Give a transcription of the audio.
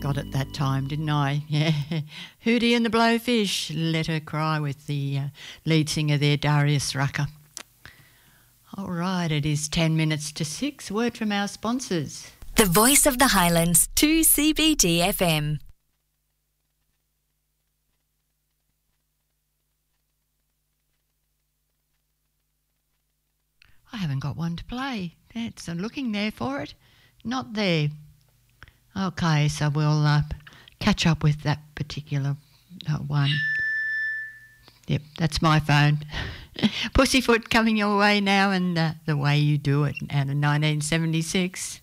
Got it that time, didn't I? Yeah. Hootie and the Blowfish, Let Her Cry, with the lead singer there, Darius Rucker. All right, it is 10 minutes to 6. Word from our sponsors. The Voice of the Highlands, 2CBD FM. I haven't got one to play. I'm looking there for it. Not there. Okay, so we'll catch up with that particular one. Yep, that's my phone. Pussyfoot coming your way now, and The Way You Do It out of 1976.